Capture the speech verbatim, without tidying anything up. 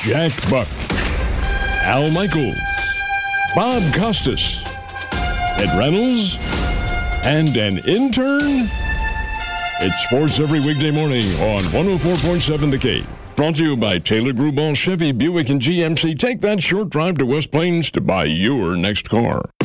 Jack Buck, Al Michaels, Bob Costas, Ed Reynolds, and an intern? It's sports every weekday morning on one oh four point seven The Cape. Brought to you by Taylor Grubauer, Chevy, Buick, and G M C. Take that short drive to West Plains to buy your next car.